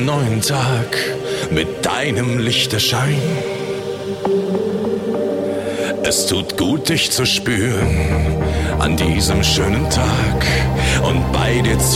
einen neuen Tag mit deinem Lichterschein. Es tut gut, dich zu spüren an diesem schönen Tag und bei dir zu